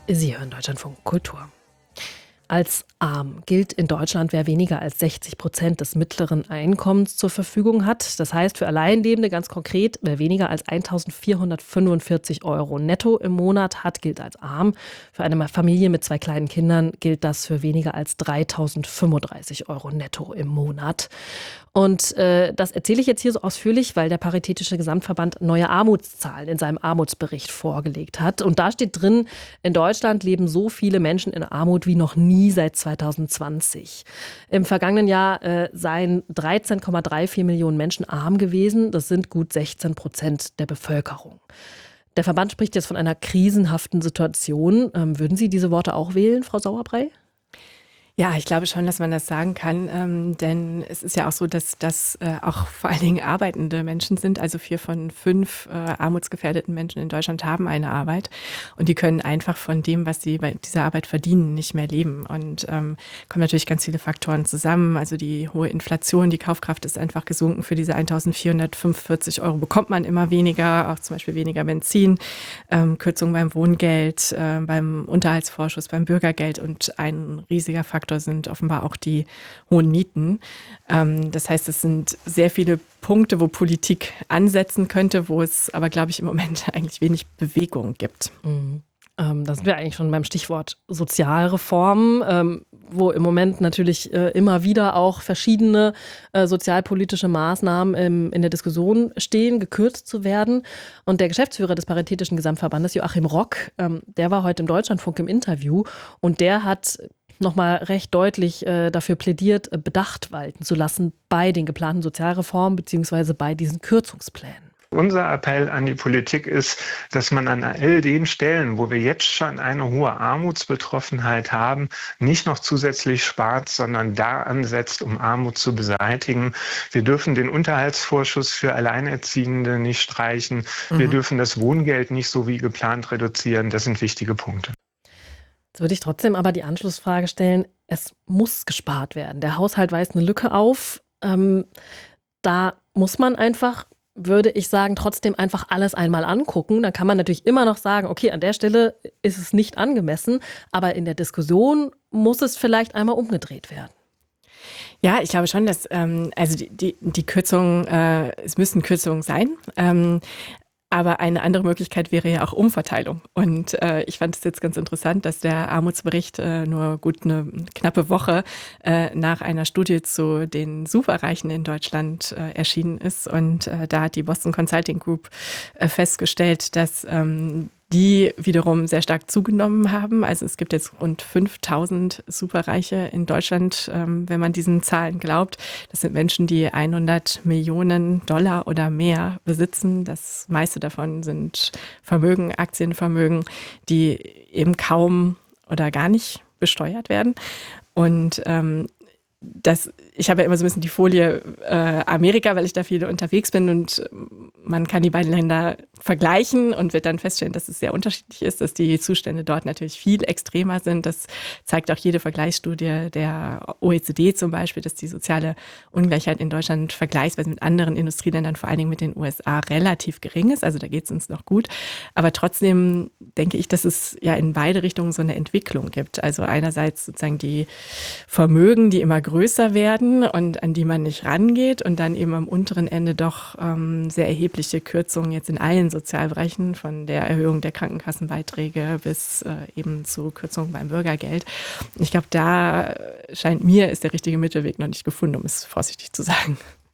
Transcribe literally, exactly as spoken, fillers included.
Sie hören Deutschlandfunk Kultur. Als arm gilt in Deutschland, wer weniger als sechzig Prozent des mittleren Einkommens zur Verfügung hat. Das heißt für Alleinlebende ganz konkret, wer weniger als eintausendvierhundertfünfundvierzig Euro netto im Monat hat, gilt als arm. Für eine Familie mit zwei kleinen Kindern gilt das für weniger als dreitausendfünfunddreißig Euro netto im Monat. Und äh, das erzähle ich jetzt hier so ausführlich, weil der Paritätische Gesamtverband neue Armutszahlen in seinem Armutsbericht vorgelegt hat. Und da steht drin, in Deutschland leben so viele Menschen in Armut wie noch nie seit zweitausendzwanzig. Im vergangenen Jahr äh, seien dreizehn Komma vierunddreißig Millionen Menschen arm gewesen. Das sind gut sechzehn Prozent der Bevölkerung. Der Verband spricht jetzt von einer krisenhaften Situation. Ähm, würden Sie diese Worte auch wählen, Frau Sauerbrey? Ja, ich glaube schon, dass man das sagen kann, ähm, denn es ist ja auch so, dass das äh, auch vor allen Dingen arbeitende Menschen sind. Also vier von fünf äh, armutsgefährdeten Menschen in Deutschland haben eine Arbeit und die können einfach von dem, was sie bei dieser Arbeit verdienen, nicht mehr leben. Und ähm, kommen natürlich ganz viele Faktoren zusammen. Also die hohe Inflation, die Kaufkraft ist einfach gesunken. Für diese eintausendvierhundertfünfundvierzig Euro bekommt man immer weniger, auch zum Beispiel weniger Benzin, ähm, Kürzungen beim Wohngeld, äh, beim Unterhaltsvorschuss, beim Bürgergeld und ein riesiger Faktor sind offenbar auch die hohen Mieten. Ähm, das heißt, es sind sehr viele Punkte, wo Politik ansetzen könnte, wo es aber, glaube ich, im Moment eigentlich wenig Bewegung gibt. Mhm. Ähm, da sind wir eigentlich schon beim Stichwort Sozialreform, ähm, wo im Moment natürlich äh, immer wieder auch verschiedene äh, sozialpolitische Maßnahmen im, in der Diskussion stehen, gekürzt zu werden. Und der Geschäftsführer des Paritätischen Gesamtverbandes, Joachim Rock, ähm, der war heute im Deutschlandfunk im Interview und der hat nochmal recht deutlich äh, dafür plädiert, äh, Bedacht walten zu lassen bei den geplanten Sozialreformen beziehungsweise bei diesen Kürzungsplänen. Unser Appell an die Politik ist, dass man an all den Stellen, wo wir jetzt schon eine hohe Armutsbetroffenheit haben, nicht noch zusätzlich spart, sondern da ansetzt, um Armut zu beseitigen. Wir dürfen den Unterhaltsvorschuss für Alleinerziehende nicht streichen. Mhm. Wir dürfen das Wohngeld nicht so wie geplant reduzieren. Das sind wichtige Punkte. Jetzt würde ich trotzdem aber die Anschlussfrage stellen, es muss gespart werden. Der Haushalt weist eine Lücke auf. Ähm, da muss man einfach, würde ich sagen, trotzdem einfach alles einmal angucken. Dann kann man natürlich immer noch sagen, okay, an der Stelle ist es nicht angemessen, aber in der Diskussion muss es vielleicht einmal umgedreht werden. Ja, ich glaube schon, dass ähm, also die, die, die Kürzungen, äh, es müssen Kürzungen sein. Ähm, Aber eine andere Möglichkeit wäre ja auch Umverteilung. Und äh, ich fand es jetzt ganz interessant, dass der Armutsbericht äh, nur gut eine knappe Woche äh, nach einer Studie zu den Superreichen in Deutschland äh, erschienen ist. Und äh, da hat die Boston Consulting Group äh, festgestellt, dass ähm, die wiederum sehr stark zugenommen haben. Also es gibt jetzt rund fünftausend Superreiche in Deutschland, ähm, wenn man diesen Zahlen glaubt. Das sind Menschen, die hundert Millionen Dollar oder mehr besitzen. Das meiste davon sind Vermögen, Aktienvermögen, die eben kaum oder gar nicht besteuert werden. Und ähm, Das, ich habe ja immer so ein bisschen die Folie äh, Amerika, weil ich da viel unterwegs bin und man kann die beiden Länder vergleichen und wird dann feststellen, dass es sehr unterschiedlich ist, dass die Zustände dort natürlich viel extremer sind. Das zeigt auch jede Vergleichsstudie der O E C D zum Beispiel, dass die soziale Ungleichheit in Deutschland vergleichsweise mit anderen Industrieländern, vor allen Dingen mit den U S A, relativ gering ist. Also da geht es uns noch gut. Aber trotzdem denke ich, dass es ja in beide Richtungen so eine Entwicklung gibt. Also einerseits sozusagen die Vermögen, die immer größer werden und an die man nicht rangeht und dann eben am unteren Ende doch ähm, sehr erhebliche Kürzungen jetzt in allen Sozialbereichen, von der Erhöhung der Krankenkassenbeiträge bis äh, eben zu Kürzungen beim Bürgergeld. Ich glaube, da scheint mir, ist der richtige Mittelweg noch nicht gefunden, um es vorsichtig zu sagen.